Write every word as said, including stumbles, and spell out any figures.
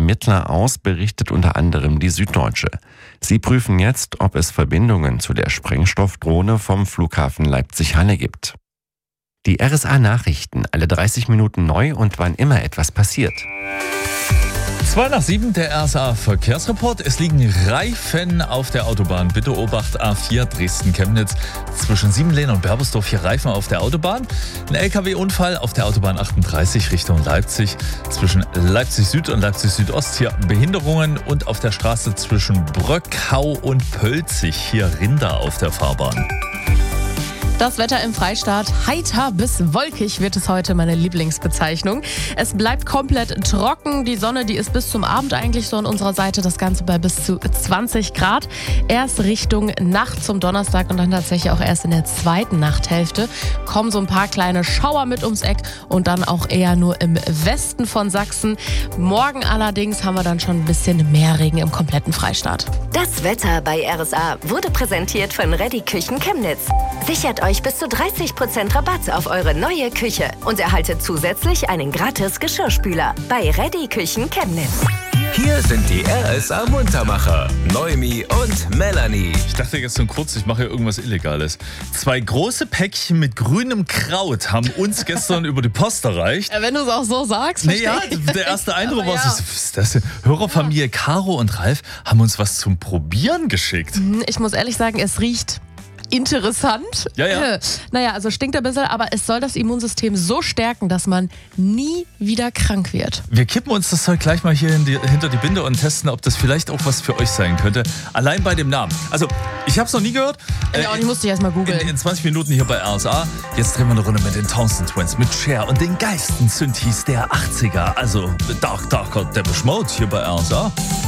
Ermittler aus, berichtet unter anderem die Süddeutsche. Sie prüfen jetzt, ob es Verbindungen zu der Sprengstoffdrohne vom Flughafen Leipzig-Halle gibt. Die R S A-Nachrichten, alle dreißig Minuten neu und wann immer etwas passiert. Zwei nach sieben, der R S A-Verkehrsreport. Es liegen Reifen auf der Autobahn. Bitte Obacht, A vier Dresden-Chemnitz. Zwischen Siebenlehn und Berbersdorf hier Reifen auf der Autobahn. Ein L K W-Unfall auf der Autobahn achtunddreißig Richtung Leipzig. Zwischen Leipzig Süd und Leipzig Südost hier Behinderungen. Und auf der Straße zwischen Bröckau und Pölzig hier Rinder auf der Fahrbahn. Das Wetter im Freistaat, heiter bis wolkig wird es heute, meine Lieblingsbezeichnung. Es bleibt komplett trocken. Die Sonne, die ist bis zum Abend eigentlich so an unserer Seite. Das Ganze bei bis zu zwanzig Grad. Erst Richtung Nacht zum Donnerstag und dann tatsächlich auch erst in der zweiten Nachthälfte kommen so ein paar kleine Schauer mit ums Eck und dann auch eher nur im Westen von Sachsen. Morgen allerdings haben wir dann schon ein bisschen mehr Regen im kompletten Freistaat. Das Wetter bei R S A wurde präsentiert von Reddy Küchen Chemnitz. Sichert euch bis zu dreißig Prozent Rabatt auf eure neue Küche und erhaltet zusätzlich einen gratis Geschirrspüler bei Reddy Küchen Chemnitz. Hier sind die R S A-Muntermacher, Noemi und Melanie. Ich dachte gestern kurz, ich mache hier irgendwas Illegales. Zwei große Päckchen mit grünem Kraut haben uns gestern über die Post erreicht. Ja, wenn du es auch so sagst. Naja, der erste Eindruck Aber war, ja. was ist das? Hörerfamilie Caro und Ralf haben uns was zum Probieren geschickt. Ich muss ehrlich sagen, es riecht interessant. Ja, ja. Äh, naja, also stinkt ein bisschen, aber es soll das Immunsystem so stärken, dass man nie wieder krank wird. Wir kippen uns das Zeug gleich mal hier in die, hinter die Binde und testen, ob das vielleicht auch was für euch sein könnte. Allein bei dem Namen. Also, ich habe es noch nie gehört. Ja, und ich musste erst mal googeln. In, in zwanzig Minuten hier bei R S A. Jetzt drehen wir eine Runde mit den Townsend Twins, mit Cher und den geilsten Synthes der achtziger. Also, Dark Darker Depeche Mode hier bei R S A.